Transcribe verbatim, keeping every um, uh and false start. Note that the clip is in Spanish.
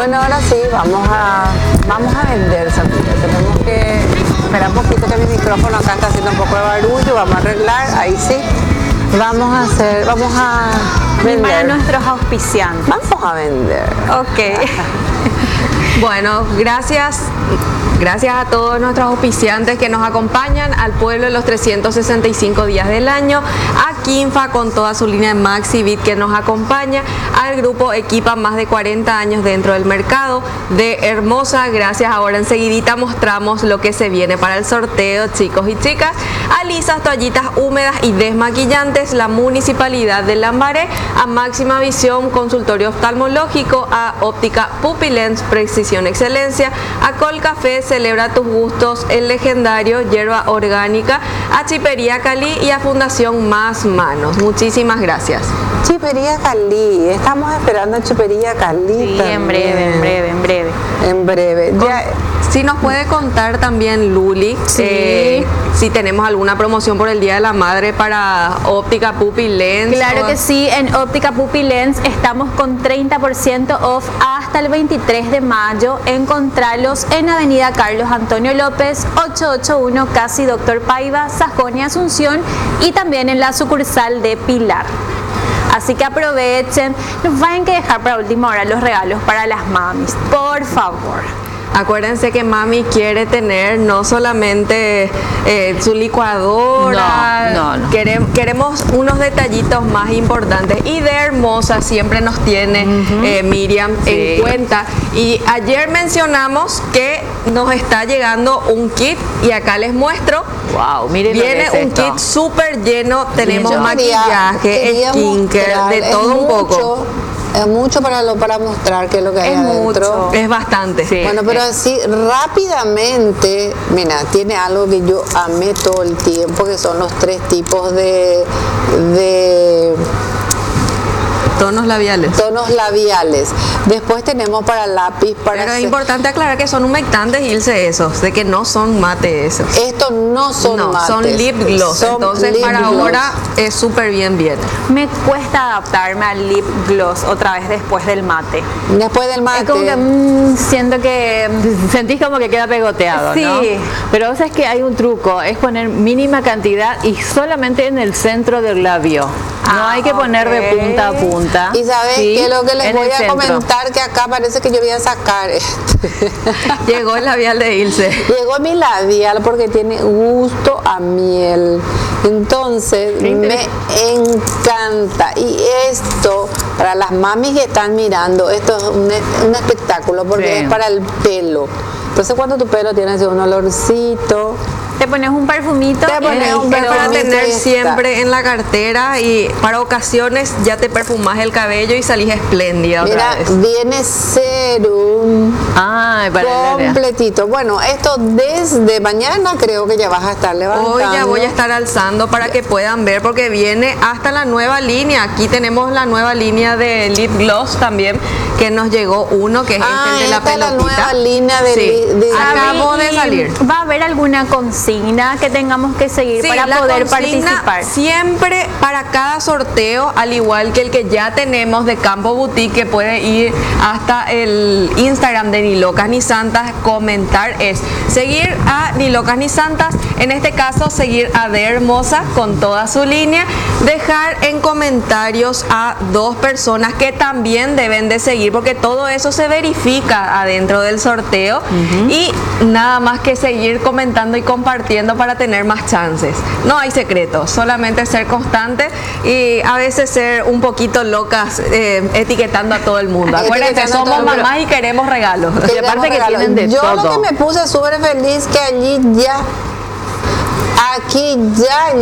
Bueno, ahora sí, vamos a, vamos a vender, Santita. Tenemos que esperar un poquito que mi micrófono acá está haciendo un poco de barullo. Vamos a arreglar, ahí sí. Vamos a hacer, vamos a vender. Para nuestros auspiciantes. Vamos a vender. Ok. Bueno, gracias. Gracias a todos nuestros auspiciantes que nos acompañan al pueblo en los trescientos sesenta y cinco días del año, a Kinfa con toda su línea de Maxi Bit que nos acompaña, al grupo Equipa, más de cuarenta años dentro del mercado, de Hermosa. Gracias, ahora enseguidita mostramos lo que se viene para el sorteo, chicos y chicas. A Lisas, toallitas húmedas y desmaquillantes, la Municipalidad de Lambaré, a Máxima Visión, consultorio oftalmológico, a Óptica Pupilens, Precisión Excelencia, a Colcafé, celebra tus gustos, el legendario Hierba Orgánica, a Chipería Cali y a Fundación Más Manos. Muchísimas gracias. Chipería Cali, estamos esperando a Chipería Cali. Sí, también. en breve, en breve, en breve. En breve. Ya, Si nos puede contar también, Luli, Sí. eh, si tenemos alguna promoción por el Día de la Madre para Óptica Pupilens. Claro o... que sí, en Óptica Pupilens estamos con treinta por ciento off hasta el veintitrés de mayo. Encontralos en Avenida Carlos Antonio López, ochocientos ochenta y uno, casi Doctor Paiva, Sajonia, Asunción, y también en la sucursal de Pilar. Así que aprovechen, nos van a dejar para última hora los regalos para las mamis, por favor. Acuérdense que mami quiere tener no solamente eh, su licuadora, No, no, no. Queremos, queremos unos detallitos más importantes. Y de Hermosa siempre nos tiene uh-huh. eh, Miriam Sí. en cuenta. Y ayer mencionamos que nos está llegando un kit y acá les muestro. Wow, miren Viene lo que es un esto. kit súper lleno, tenemos yo quería- maquillaje, quería skincare, mostrar, de es todo un mucho, poco. Es mucho para, lo, para mostrar qué es lo que hay Es adentro. mucho. Es bastante. Sí. Bueno, pero así rápidamente, mira, tiene algo que yo amé todo el tiempo, que son los tres tipos de, de Tonos labiales. tonos labiales. Después tenemos para lápiz, para Pero es hacer- importante aclarar que son humectantes, Ilse, esos, de que no son mate esos. estos no son no, mates, son lip gloss. son Entonces, lip para gloss. ahora es súper bien bien. Me cuesta adaptarme al lip gloss otra vez después del mate. Después del mate. Es como que mm, siento que... Sentís como que queda pegoteado, Sí. ¿no? Pero vos sabés que hay un truco, es poner mínima cantidad y solamente en el centro del labio. No Ah, hay que poner de ok. punta a punta. Y sabes ¿sí? que lo que les En voy el a centro. comentar, que acá parece que yo voy a sacar esto. Llegó el labial de Ilse. Llegó mi labial porque tiene gusto a miel. Entonces Qué me interes- encanta. Y esto, para las mamis que están mirando, esto es un, un espectáculo porque Sí. es para el pelo. Entonces cuando tu pelo tiene así un olorcito, Te pones un perfumito. Te pones y- un Es para perfumito tener y está. siempre en la cartera y para ocasiones ya te perfumas el cabello y salís espléndida otra mira, vez. viene serum Ay, para el área. completito. Bueno, esto desde mañana creo que ya vas a estar levantando. Hoy ya voy a estar alzando para que puedan ver porque viene hasta la nueva línea. Aquí tenemos la nueva línea de lip gloss también que nos llegó uno que es Ah, este el de la esta es la pelotita. nueva línea de Sí. li- de- Acabo de ¿Y salir. ¿Va a haber alguna consigna que tengamos que seguir Sí, para la poder consigna participar? siempre para cada sorteo, al igual que el que ya tenemos de Campo Boutique, que puede ir hasta el Instagram de Ni Locas Ni Santas, comentar es seguir a Ni Locas Ni Santas, en este caso seguir a De Hermosa con toda su línea, dejar en comentarios a dos personas que también deben de seguir, porque todo eso se verifica adentro del sorteo y nada más que seguir comentando y compartiendo para tener más chances. No hay secretos, solamente ser constante y a veces ser un poquito locas eh, etiquetando a todo el mundo. Acuérdense, Etiquetando a todo somos el mundo. mamás y queremos regalos. Y aparte que Regalo. tienen de Yo lo todo. que me puse súper feliz que allí ya, aquí ya